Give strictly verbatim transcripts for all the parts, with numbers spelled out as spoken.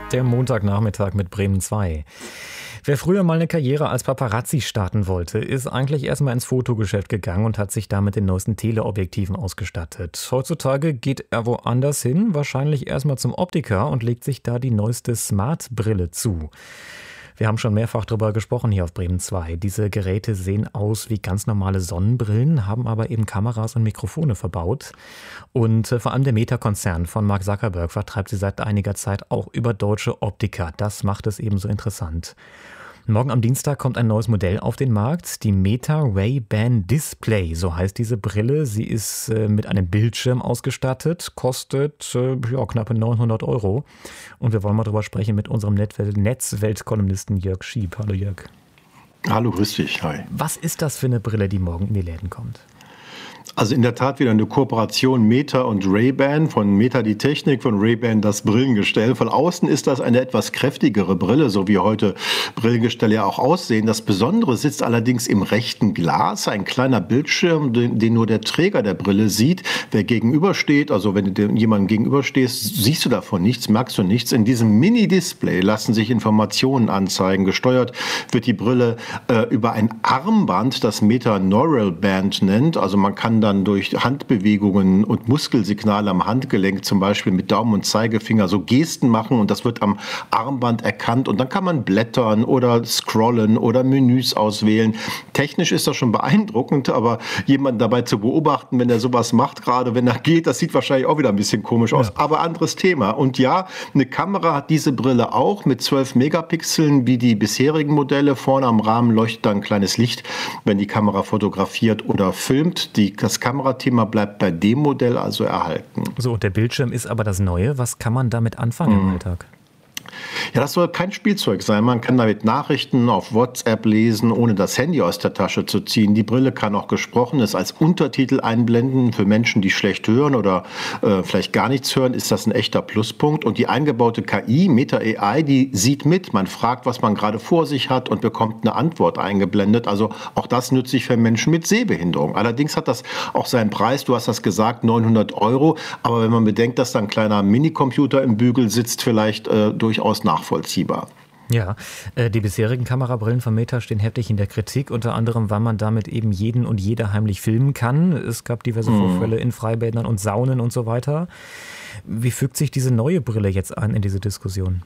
Der Montagnachmittag mit Bremen zwei. Wer früher mal eine Karriere als Paparazzi starten wollte, ist eigentlich erstmal ins Fotogeschäft gegangen und hat sich damit den neuesten Teleobjektiven ausgestattet. Heutzutage geht er woanders hin, wahrscheinlich erstmal zum Optiker und legt sich da die neueste Smart-Brille zu. Wir haben schon mehrfach darüber gesprochen hier auf Bremen zwei. Diese Geräte sehen aus wie ganz normale Sonnenbrillen, haben aber eben Kameras und Mikrofone verbaut. Und vor allem der Meta-Konzern von Mark Zuckerberg vertreibt sie seit einiger Zeit auch über deutsche Optiker. Das macht es eben so interessant. Morgen am Dienstag kommt ein neues Modell auf den Markt, die Meta Ray-Ban Display, so heißt diese Brille. Sie ist äh, mit einem Bildschirm ausgestattet, kostet äh, ja, knappe neunhundert Euro. Und wir wollen mal drüber sprechen mit unserem Netzwelt-Kolumnisten Jörg Schieb. Hallo Jörg. Hallo, grüß dich. Hi. Was ist das für eine Brille, die morgen in die Läden kommt? Also in der Tat wieder eine Kooperation Meta und Ray-Ban. Von Meta die Technik, von Ray-Ban das Brillengestell. Von außen ist das eine etwas kräftigere Brille, so wie heute Brillengestelle ja auch aussehen. Das Besondere sitzt allerdings im rechten Glas, ein kleiner Bildschirm, den, den nur der Träger der Brille sieht. Wer gegenübersteht, also wenn du jemandem gegenüberstehst, siehst du davon nichts, merkst du nichts. In diesem Mini-Display lassen sich Informationen anzeigen. Gesteuert wird die Brille äh, über ein Armband, das Meta Neural Band nennt. Also man kann dann durch Handbewegungen und Muskelsignale am Handgelenk, zum Beispiel mit Daumen und Zeigefinger, so Gesten machen und das wird am Armband erkannt und dann kann man blättern oder scrollen oder Menüs auswählen. Technisch ist das schon beeindruckend, aber jemanden dabei zu beobachten, wenn er sowas macht, gerade wenn er geht, das sieht wahrscheinlich auch wieder ein bisschen komisch aus, ja. Aber anderes Thema. Und ja, eine Kamera hat diese Brille auch mit zwölf Megapixeln wie die bisherigen Modelle. Vorne am Rahmen leuchtet dann ein kleines Licht, wenn die Kamera fotografiert oder filmt. Die Das Kamerathema bleibt bei dem Modell also erhalten. So, und der Bildschirm ist aber das Neue. Was kann man damit anfangen mhm. im Alltag? Ja, das soll kein Spielzeug sein. Man kann damit Nachrichten auf WhatsApp lesen, ohne das Handy aus der Tasche zu ziehen. Die Brille kann auch Gesprochenes als Untertitel einblenden. Für Menschen, die schlecht hören oder äh, vielleicht gar nichts hören, ist das ein echter Pluspunkt. Und die eingebaute K I, Meta A I, die sieht mit. Man fragt, was man gerade vor sich hat und bekommt eine Antwort eingeblendet. Also auch das nützlich für Menschen mit Sehbehinderung. Allerdings hat das auch seinen Preis. Du hast das gesagt, neunhundert Euro. Aber wenn man bedenkt, dass da ein kleiner Minicomputer im Bügel sitzt, vielleicht äh, durchaus nachvollziehbar. Ja, äh, die bisherigen Kamerabrillen von Meta stehen heftig in der Kritik, unter anderem, weil man damit eben jeden und jeder heimlich filmen kann. Es gab diverse mhm. Vorfälle in Freibädern und Saunen und so weiter. Wie fügt sich diese neue Brille jetzt ein in diese Diskussion?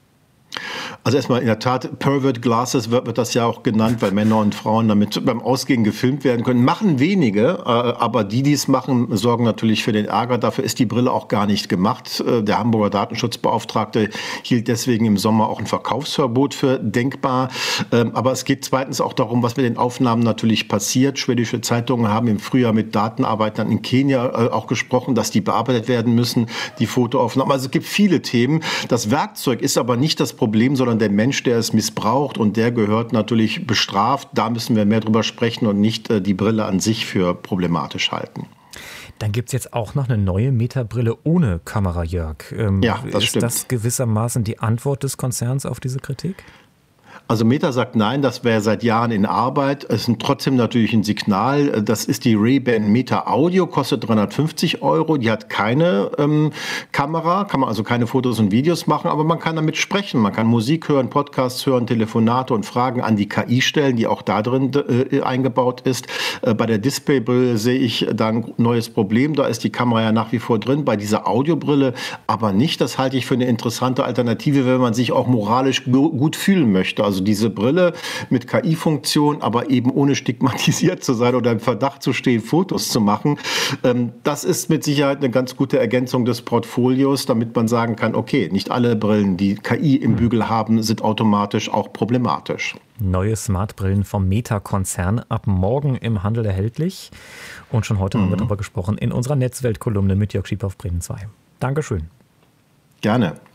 Also erstmal in der Tat, Pervert Glasses wird, wird das ja auch genannt, weil Männer und Frauen damit beim Ausgehen gefilmt werden können. Machen wenige, äh, aber die, die es machen, sorgen natürlich für den Ärger. Dafür ist die Brille auch gar nicht gemacht. Äh, der Hamburger Datenschutzbeauftragte hielt deswegen im Sommer auch ein Verkaufsverbot für denkbar. Ähm, aber es geht zweitens auch darum, was mit den Aufnahmen natürlich passiert. Schwedische Zeitungen haben im Frühjahr mit Datenarbeitern in Kenia äh, auch gesprochen, dass die bearbeitet werden müssen, die Fotoaufnahmen. Also es gibt viele Themen. Das Werkzeug ist aber nicht das Problem, sondern der Mensch, der es missbraucht, und der gehört natürlich bestraft. Da müssen wir mehr drüber sprechen und nicht äh, die Brille an sich für problematisch halten. Dann gibt es jetzt auch noch eine neue Meta-Brille ohne Kamera, Jörg. Ähm, ja, das ist stimmt. das gewissermaßen die Antwort des Konzerns auf diese Kritik? Also Meta sagt nein, das wäre seit Jahren in Arbeit. Es ist trotzdem natürlich ein Signal. Das ist die Ray-Ban Meta Audio, kostet dreihundertfünfzig Euro. Die hat keine ähm, Kamera, kann man also keine Fotos und Videos machen, aber man kann damit sprechen. Man kann Musik hören, Podcasts hören, Telefonate und Fragen an die K I stellen, die auch da drin äh, eingebaut ist. Äh, bei der Displaybrille sehe ich da ein neues Problem. Da ist die Kamera ja nach wie vor drin, bei dieser Audiobrille aber nicht. Das halte ich für eine interessante Alternative, wenn man sich auch moralisch gut fühlen möchte. Also diese Brille mit K I-Funktion, aber eben ohne stigmatisiert zu sein oder im Verdacht zu stehen, Fotos zu machen. Das ist mit Sicherheit eine ganz gute Ergänzung des Portfolios, damit man sagen kann, okay, nicht alle Brillen, die K I im Bügel haben, sind automatisch auch problematisch. Neue Smartbrillen vom Meta-Konzern ab morgen im Handel erhältlich. Und schon heute mhm. haben wir darüber gesprochen in unserer Netzwelt-Kolumne mit Jörg Schieb auf Bremen zwei. Dankeschön. Gerne.